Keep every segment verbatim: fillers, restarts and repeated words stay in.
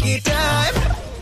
की टाइम।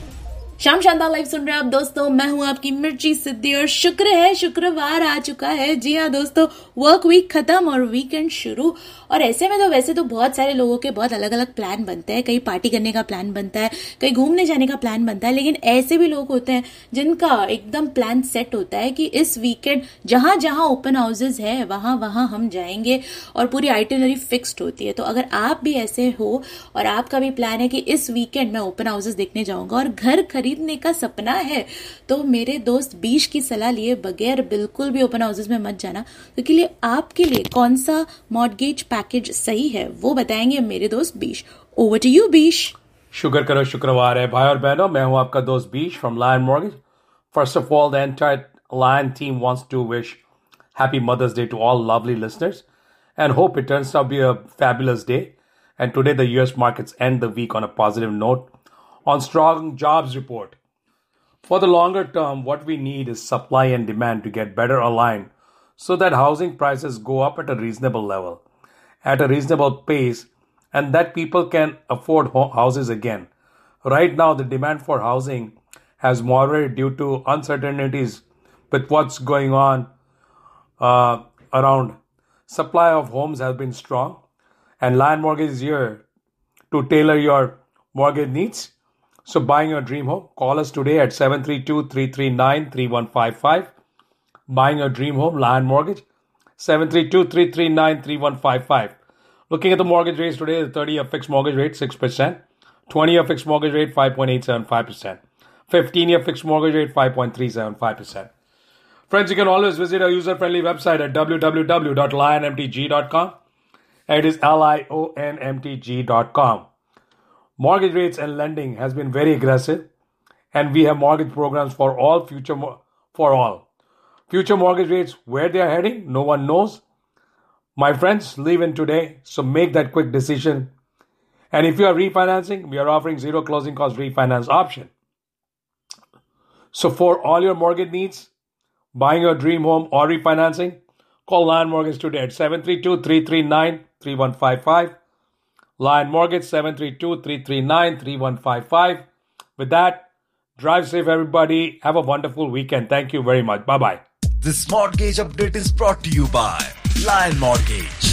शाम शानदार लाइव सुन रहे हैं आप दोस्तों। मैं हूं आपकी मिर्ची सिद्धि और शुक्र है शुक्रवार आ चुका है। जी हाँ दोस्तों, वर्क वीक खत्म और वीकेंड शुरू। और ऐसे में तो वैसे तो बहुत सारे लोगों के बहुत अलग अलग प्लान बनते हैं। कहीं पार्टी करने का प्लान बनता है, कहीं घूमने जाने का प्लान बनता है, लेकिन ऐसे भी लोग होते हैं जिनका एकदम प्लान सेट होता है कि इस वीकेंड जहां जहां ओपन हाउसेज है वहां वहां हम जाएंगे और पूरी आइटिनरी फिक्स्ड होती है। तो अगर आप भी ऐसे हो और आपका भी प्लान है कि इस वीकेंड मैं ओपन हाउसेज देखने जाऊंगा और घर खरीदने का सपना है, तो मेरे दोस्त बीश की सलाह लिए बगैर बिल्कुल भी ओपन हाउसेज में मत जाना। क्योंकि लिए आपके लिए कौन सा मॉर्गेज पैकेज सही है वो बताएंगे मेरे दोस्त बीश। Over to you बीश। शुक्र करो शुक्रवार है भाई और बहनों, मैं हूं आपका दोस्त बीश from lion mortgage. First of all, the entire lion team wants to wish happy mother's day to all lovely listeners and hope it turns out to be a fabulous day. And today the U S markets end the week on a positive note on strong jobs report. For the longer term, what we need is supply and demand to get better aligned so that housing prices go up at a reasonable level, at a reasonable pace, and that people can afford ho- houses again. Right now, the demand for housing has moderated due to uncertainties with what's going on uh, around. Supply of homes has been strong, and Lion Mortgage is here to tailor your mortgage needs. So buying your dream home, call us today at seven three two, three three nine, three one five five. Buying your dream home, Lion Mortgage, seven three two, three three nine, three one five five. Looking at the mortgage rates today, the thirty-year fixed mortgage rate, six percent. twenty-year fixed mortgage rate, five point eight seven five percent. fifteen-year fixed mortgage rate, five point three seven five percent. Friends, you can always visit our user-friendly website at w w w dot lion m t g dot com. It is L I O N M T G dot com. Mortgage rates and lending has been very aggressive, and we have mortgage programs for all future mo- for all. Future mortgage rates, where they are heading, no one knows. My friends, leave in today, so make that quick decision. And if you are refinancing, we are offering zero closing cost refinance option. So for all your mortgage needs, buying your dream home or refinancing, call Lion Mortgage today at seven three two, three three nine, three one five five. Lion Mortgage, seven three two, three three nine, three one five five. With that, drive safe everybody. Have a wonderful weekend. Thank you very much. Bye-bye. This mortgage update is brought to you by Lion Mortgage.